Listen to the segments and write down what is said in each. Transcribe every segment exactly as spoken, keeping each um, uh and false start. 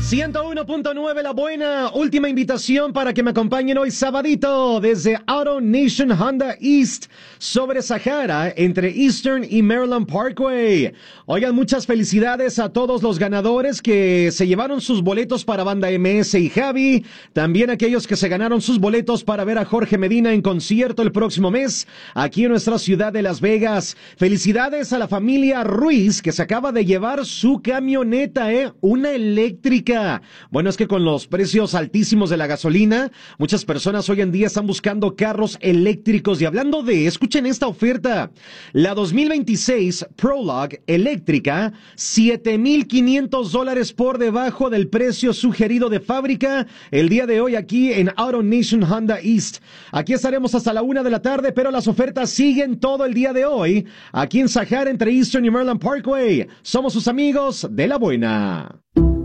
ciento uno punto nueve La Buena, última invitación para que me acompañen hoy sabadito desde Auto Nation Honda East sobre Sahara entre Eastern y Maryland Parkway. Oigan, muchas felicidades a todos los ganadores que se llevaron sus boletos para Banda M S y Javi, también aquellos que se ganaron sus boletos para ver a Jorge Medina en concierto el próximo mes aquí en nuestra ciudad de Las Vegas. Felicidades a la familia Ruiz que se acaba de llevar su camioneta, eh, una eléctrica. Bueno, es que con los precios altísimos de la gasolina, muchas personas hoy en día están buscando carros eléctricos. Y hablando de, escuchen esta oferta, la dos mil veintiséis Prologue eléctrica, siete mil quinientos dólares por debajo del precio sugerido de fábrica el día de hoy aquí en Auto Nation Honda East. Aquí estaremos hasta la una de la tarde, pero las ofertas siguen todo el día de hoy aquí en Sahara entre Eastern y Maryland Parkway. Somos sus amigos de La Buena.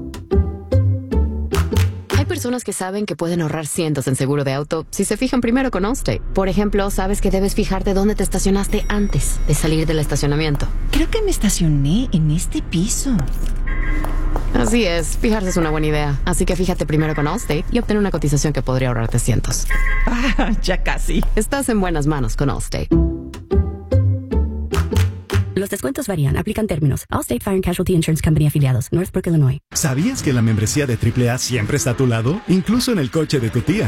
Hay personas que saben que pueden ahorrar cientos en seguro de auto si se fijan primero con Allstate. Por ejemplo, sabes que debes fijarte dónde te estacionaste antes de salir del estacionamiento. Creo que me estacioné en este piso. Así es, fijarse es una buena idea. Así que fíjate primero con Allstate y obtén una cotización que podría ahorrarte cientos. Ah, ya casi. Estás en buenas manos con Allstate. Los descuentos varían. Aplican términos. Allstate Fire and Casualty Insurance Company afiliados. Northbrook, Illinois. ¿Sabías que la membresía de triple A siempre está a tu lado? Incluso en el coche de tu tía.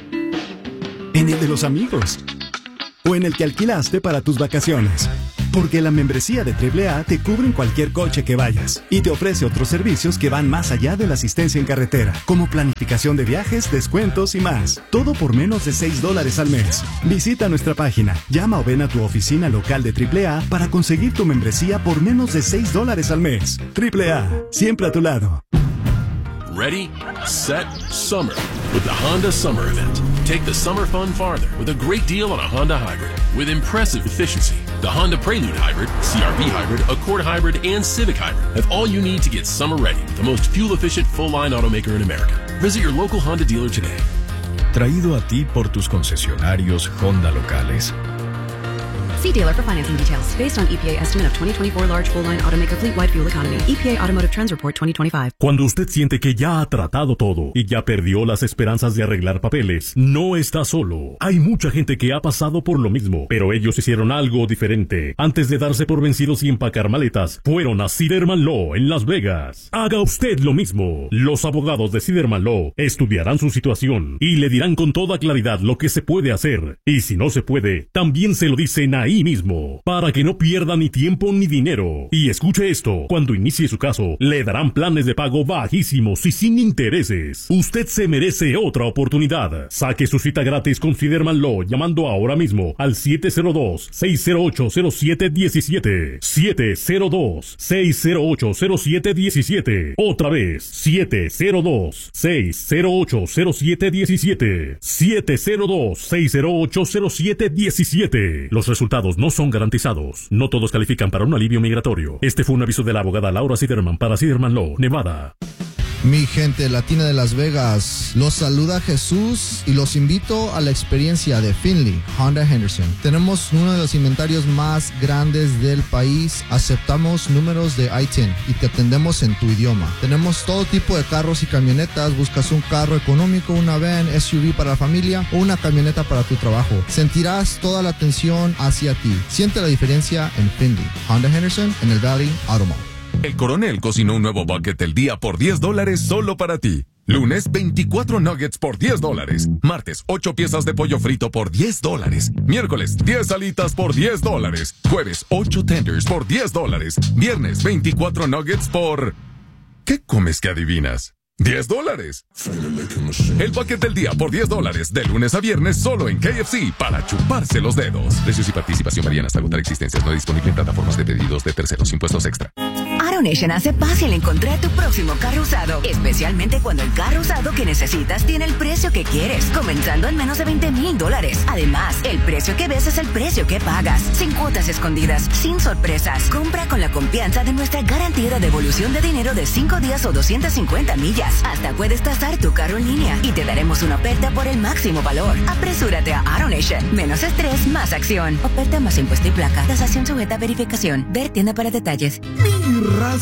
En el de los amigos. O en el que alquilaste para tus vacaciones. Porque la membresía de triple A te cubre en cualquier coche que vayas y te ofrece otros servicios que van más allá de la asistencia en carretera, como planificación de viajes, descuentos y más. Todo por menos de seis dólares al mes. Visita nuestra página, llama o ven a tu oficina local de triple A para conseguir tu membresía por menos de seis dólares al mes. triple A, siempre a tu lado. Ready, set, summer with the Honda Summer Event. Take the summer fun farther with a great deal on a Honda Hybrid with impressive efficiency. The Honda Prelude Hybrid, C R V Hybrid, Accord Hybrid, and Civic Hybrid have all you need to get summer ready with the most fuel-efficient full-line automaker in America. Visit your local Honda dealer today. Traído a ti por tus concesionarios Honda locales. See dealer for financing details. Based on E P A estimate of twenty twenty-four large full-line automaker fleet-wide fuel economy. E P A Automotive Trends Report twenty twenty-five. Cuando usted siente que ya ha tratado todo y ya perdió las esperanzas de arreglar papeles, no está solo. Hay mucha gente que ha pasado por lo mismo, pero ellos hicieron algo diferente. Antes de darse por vencidos y empacar maletas, fueron a Siderman Law en Las Vegas. Haga usted lo mismo. Los abogados de Siderman Law estudiarán su situación y le dirán con toda claridad lo que se puede hacer. Y si no se puede, también se lo dicen ahí mismo, para que no pierda ni tiempo ni dinero. Y escuche esto, cuando inicie su caso, le darán planes de pago bajísimos y sin intereses. Usted se merece otra oportunidad. Saque su cita gratis con Siderman Law llamando ahora mismo al siete cero dos, seis cero ocho, cero siete uno siete. siete cero dos, seis cero ocho, cero siete uno siete. Otra vez, siete cero dos, seis cero ocho, cero siete uno siete. siete cero dos, seis cero ocho, cero siete uno siete. Los resultados no son garantizados. No todos califican para un alivio migratorio. Este fue un aviso de la abogada Laura Siderman para Siderman Law, Nevada. Mi gente latina de Las Vegas, los saluda Jesús y los invito a la experiencia de Finley Honda Henderson. Tenemos uno de los inventarios más grandes del país, aceptamos números de I diez y te atendemos en tu idioma. Tenemos todo tipo de carros y camionetas, buscas un carro económico, una van, S U V para la familia o una camioneta para tu trabajo. Sentirás toda la atención hacia ti. Siente la diferencia en Finley Honda Henderson en el Valley Auto Mall. El Coronel cocinó un nuevo bucket del día por diez dólares solo para ti. Lunes, veinticuatro nuggets por diez dólares. Martes, ocho piezas de pollo frito por diez dólares. Miércoles, diez alitas por diez dólares. Jueves, ocho tenders por diez dólares. Viernes, veinticuatro nuggets por... ¿Qué comes que adivinas? diez dólares. El bucket del día por diez dólares, de lunes a viernes solo en K F C para chuparse los dedos. Precios y participación varían hasta agotar existencias. No disponible en plataformas de pedidos de terceros. Impuestos extra. AutoNation hace fácil encontrar tu próximo carro usado, especialmente cuando el carro usado que necesitas tiene el precio que quieres, comenzando en menos de veinte mil dólares. Además, el precio que ves es el precio que pagas, sin cuotas escondidas, sin sorpresas. Compra con la confianza de nuestra garantía de devolución de dinero de cinco días o doscientas cincuenta millas. Hasta puedes tasar tu carro en línea y te daremos una oferta por el máximo valor. Apresúrate a AutoNation. Menos estrés, más acción. Oferta más impuesto y placa. Tasación sujeta a verificación. Ver tienda para detalles. Mi